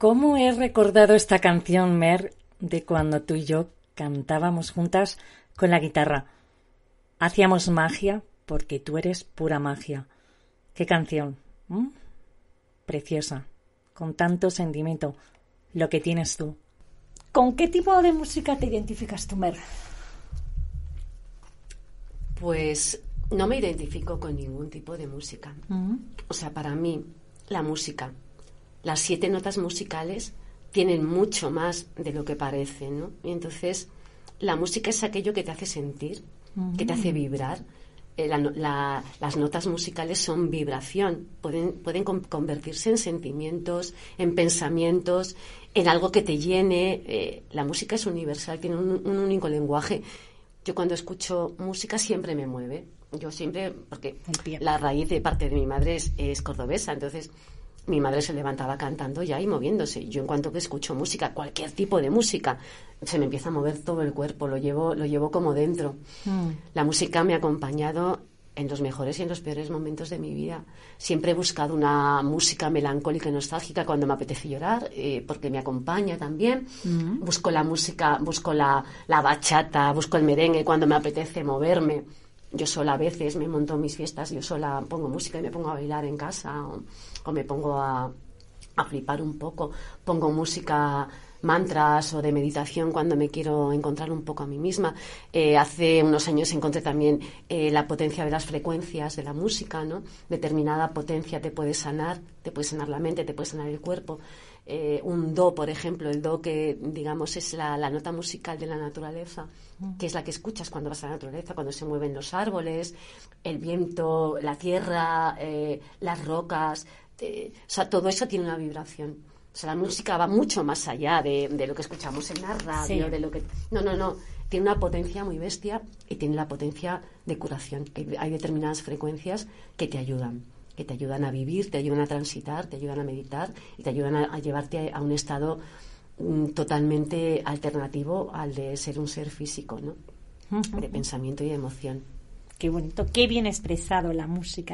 ¿Cómo he recordado esta canción, Mer, de cuando tú y yo cantábamos juntas con la guitarra? Hacíamos magia porque tú eres pura magia. ¿Qué canción? Preciosa, con tanto sentimiento, lo que tienes tú. ¿Con qué tipo de música te identificas tú, Mer? Pues no me identifico con ningún tipo de música. O sea, para mí, la música, las 7 notas musicales tienen mucho más de lo que parecen, ¿no? Y entonces, la música es aquello que te hace sentir, que te hace vibrar. Las notas musicales son vibración, pueden convertirse en sentimientos, en pensamientos, en algo que te llene. La música es universal, tiene un único lenguaje. Yo cuando escucho música siempre me mueve. Yo siempre, porque la raíz de parte de mi madre es cordobesa, entonces mi madre se levantaba cantando ya y moviéndose. Yo en cuanto que escucho música, cualquier tipo de música, se me empieza a mover todo el cuerpo, lo llevo como dentro. La música me ha acompañado en los mejores y en los peores momentos de mi vida. Siempre he buscado una música melancólica y nostálgica cuando me apetece llorar, porque me acompaña también. Busco la música, busco la bachata, busco el merengue cuando me apetece moverme. Yo sola a veces me monto mis fiestas, yo sola pongo música y me pongo a bailar en casa o me pongo a flipar un poco. Pongo música, mantras o de meditación cuando me quiero encontrar un poco a mí misma. Hace unos años encontré también la potencia de las frecuencias de la música, ¿no? Determinada potencia te puede sanar la mente, te puede sanar el cuerpo. Un do, por ejemplo, el do que digamos es la nota musical de la naturaleza, que es la que escuchas cuando vas a la naturaleza, cuando se mueven los árboles, el viento, la tierra, las rocas, o sea, todo eso tiene una vibración. O sea, la música va mucho más allá de lo que escuchamos en la radio, de lo que... No. Tiene una potencia muy bestia y tiene la potencia de curación. Hay determinadas frecuencias que te ayudan a vivir, te ayudan a transitar, te ayudan a meditar y te ayudan a llevarte a un estado totalmente alternativo al de ser un ser físico, ¿no? De pensamiento y de emoción. Qué bonito, qué bien expresado la música.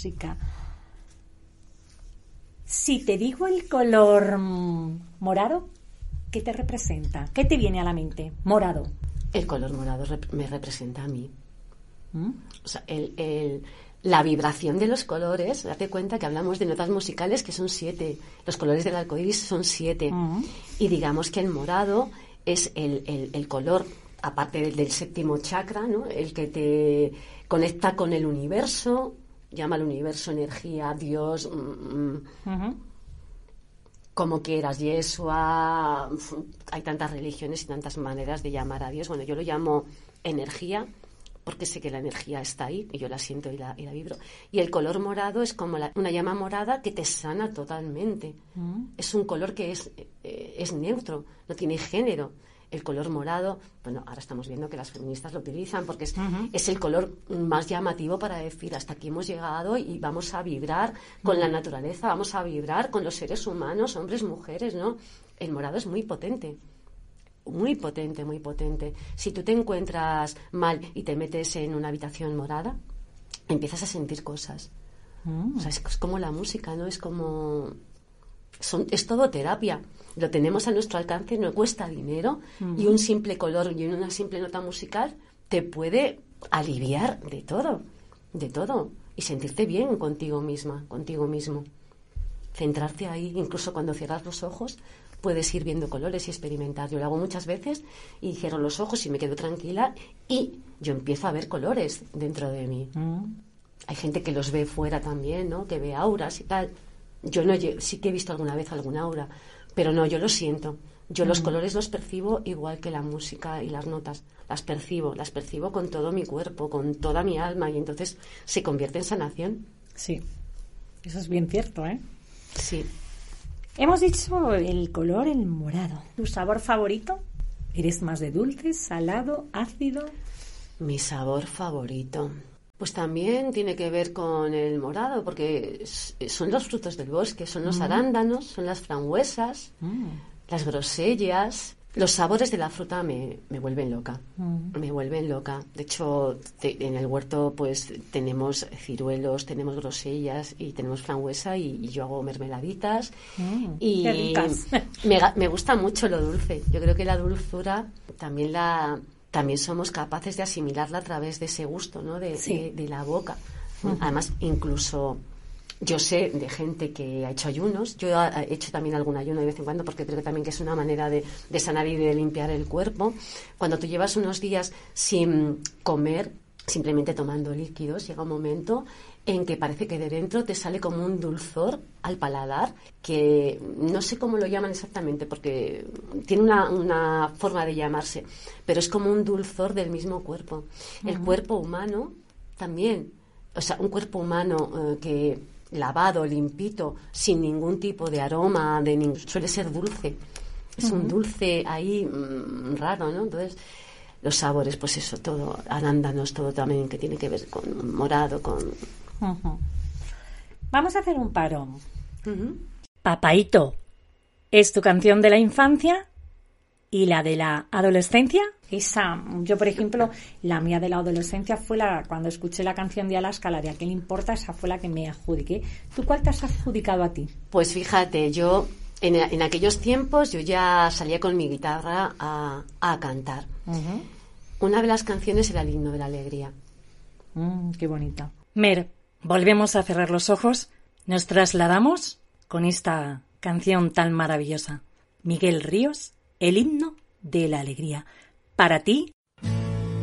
Si te digo el color morado, ¿qué te representa? ¿Qué te viene a la mente? Morado. El color morado me representa a mí. O sea, la vibración de los colores, date cuenta que hablamos de notas musicales que son 7. Los colores del arcoíris son 7. Y digamos que el morado es el color, aparte del séptimo chakra, ¿no? El que te conecta con el universo. Llama al universo energía, Dios, como quieras, Yeshua. Hay tantas religiones y tantas maneras de llamar a Dios. Bueno, yo lo llamo energía porque sé que la energía está ahí y yo la siento y la vibro. Y el color morado es como una llama morada que te sana totalmente. Es un color que es neutro, no tiene género. El color morado, bueno, ahora estamos viendo que las feministas lo utilizan porque es el color más llamativo para decir hasta aquí hemos llegado y vamos a vibrar con la naturaleza, vamos a vibrar con los seres humanos, hombres, mujeres, ¿no? El morado es muy potente. Muy potente, muy potente. Si tú te encuentras mal y te metes en una habitación morada, empiezas a sentir cosas. O sea, es como la música, ¿no? Es como... es todo terapia. Lo tenemos a nuestro alcance, no cuesta dinero y un simple color y una simple nota musical te puede aliviar de todo y sentirte bien contigo misma, contigo mismo. Centrarte ahí, incluso cuando cierras los ojos puedes ir viendo colores y experimentar. Yo lo hago muchas veces y cierro los ojos y me quedo tranquila y yo empiezo a ver colores dentro de mí. Hay gente que los ve fuera también, ¿no? Que ve auras y tal. Yo no, sí que he visto alguna vez alguna aura, pero no, yo lo siento. Yo los colores los percibo igual que la música y las notas. Las percibo con todo mi cuerpo, con toda mi alma y entonces se convierte en sanación. Sí, eso es bien cierto, ¿eh? Sí. Hemos dicho el color, el morado. ¿Tu sabor favorito? ¿Eres más de dulce, salado, ácido? Mi sabor favorito... Pues también tiene que ver con el morado, porque son los frutos del bosque, son los arándanos, son las frambuesas, las grosellas, Los sabores de la fruta me vuelven loca, me vuelven loca. De hecho, en el huerto pues tenemos ciruelos, tenemos grosellas y tenemos frambuesa y yo hago mermeladitas. Y qué ricas. Me gusta mucho lo dulce. Yo creo que la dulzura también somos capaces de asimilarla a través de ese gusto, ¿no? De la boca. Además, incluso... Yo sé de gente que ha hecho ayunos, yo he hecho también algún ayuno de vez en cuando porque creo que también que es una manera de sanar y de limpiar el cuerpo. Cuando tú llevas unos días sin comer, simplemente tomando líquidos, llega un momento en que parece que de dentro te sale como un dulzor al paladar, que no sé cómo lo llaman exactamente porque tiene una forma de llamarse, pero es como un dulzor del mismo cuerpo. El cuerpo humano también, o sea, un cuerpo humano que... lavado, limpito, sin ningún tipo de aroma, suele ser dulce. Es un dulce ahí raro, ¿no? Entonces, los sabores, pues eso, todo, arándanos, todo también que tiene que ver con morado, con... Vamos a hacer un parón. Papaíto, ¿es tu canción de la infancia y la de la adolescencia? Yo, por ejemplo, la mía de la adolescencia fue cuando escuché la canción de Alaska, la de ¿A qué le importa? Esa fue la que me adjudiqué. ¿Tú cuál te has adjudicado a ti? Pues fíjate, yo en aquellos tiempos yo ya salía con mi guitarra a cantar. Una de las canciones era el himno de la alegría. Qué bonita. Mer, volvemos a cerrar los ojos. Nos trasladamos con esta canción tan maravillosa. Miguel Ríos, el himno de la alegría. Para ti,